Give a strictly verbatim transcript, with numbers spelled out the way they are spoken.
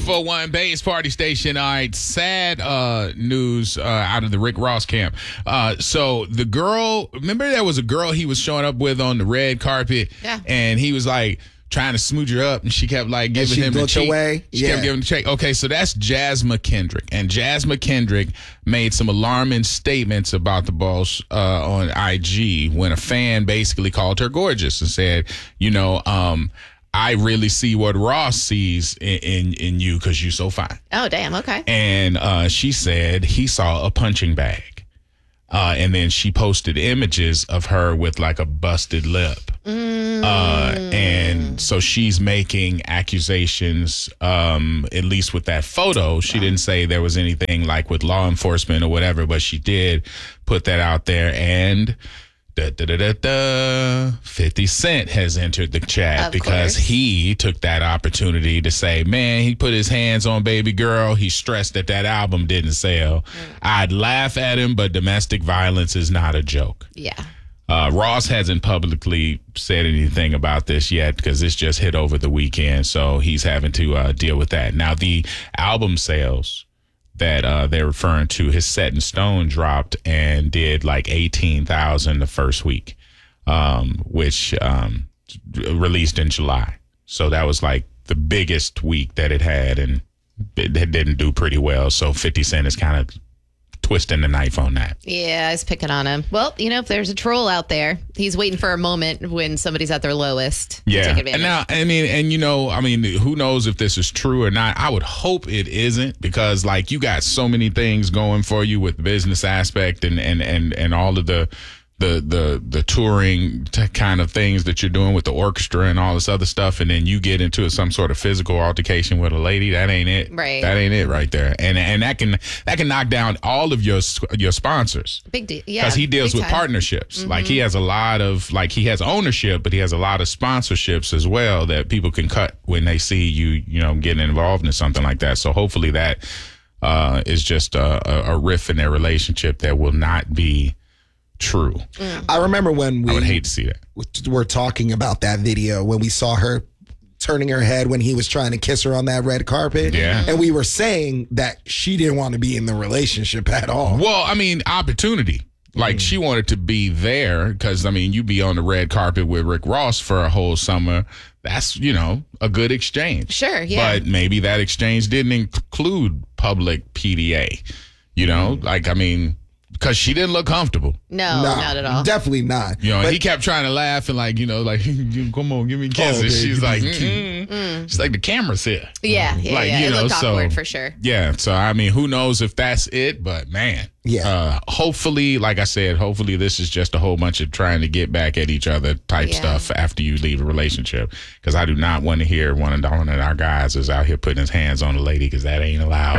four one Bay's Party Station. All right, sad uh, news uh, out of the Rick Ross camp. Uh, so the girl, remember there was a girl he was showing up with on the red carpet? Yeah. And he was like trying to smooch her up, and she kept like giving she him the looked cheek. away? She Yeah. kept giving the cheek. Okay, so that's Jazz McKendrick. And Jazz McKendrick made some alarming statements about the boss uh, on I G when a fan basically called her gorgeous and said, you know, um, I really see what Ross sees in in, in you because you're so fine. Oh, damn. Okay. And uh, she said he saw a punching bag. Uh, and then she posted images of her with like a busted lip. Mm. Uh, and so she's making accusations, um, at least with that photo. She wow. didn't say there was anything like with law enforcement or whatever, but she did put that out there. And Da, da, da, da, da. fifty Cent has entered the chat of because course. he took that opportunity to say, man, he put his hands on Baby Girl. He's stressed that that album didn't sell. Mm. I'd laugh at him, but domestic violence is not a joke. Yeah. Uh, Ross hasn't publicly said anything about this yet because this just hit over the weekend. So he's having to uh, deal with that. Now, the album sales that uh, they're referring to, his Set in Stone dropped and did like eighteen thousand the first week, um, which um, released in July. So that was like the biggest week that it had, and it, it didn't do pretty well. So fifty Cent is kind of twisting the knife on that. Yeah, I was picking on him. Well, you know, if there's a troll out there, he's waiting for a moment when somebody's at their lowest. Yeah. To take advantage. And now, I mean, and you know, I mean, who knows if this is true or not? I would hope it isn't because, like, you got so many things going for you with the business aspect and and and and all of the the the the touring t- kind of things that you're doing with the orchestra and all this other stuff, and then you get into some sort of physical altercation with a lady. That ain't it. Right. That ain't it right there. And and that can that can knock down all of your your sponsors. Big deal. Yeah. Because he deals with time. partnerships. Mm-hmm. Like he has a lot of, like he has ownership, but he has a lot of sponsorships as well that people can cut when they see you, you know, getting involved in something like that. So hopefully that uh, is just a, a riff in their relationship that will not be true. Mm. I remember when we I would hate to see that. were talking about that video when we saw her turning her head when he was trying to kiss her on that red carpet. Yeah. And we were saying that she didn't want to be in the relationship at all. Well, I mean, opportunity. Like mm. she wanted to be there because, I mean, you be on the red carpet with Rick Ross for a whole summer. That's, you know, a good exchange. Sure, yeah. But maybe that exchange didn't include public P D A. You know, mm. like, I mean, because she didn't look comfortable. No, no, not at all. Definitely not. You know, but he kept trying to laugh and like, you know, like, come on, give me a kiss. Oh, and babe, she's like, mm, mm. she's like, the camera's here. Yeah, yeah, like, yeah. You It know, looked so, awkward for sure. Yeah, so I mean, who knows if that's it, but man. Yeah. Uh, hopefully, like I said, hopefully this is just a whole bunch of trying to get back at each other type Yeah. stuff after you leave a relationship. Because I do not want to hear one of, one of our guys is out here putting his hands on a lady because that ain't allowed.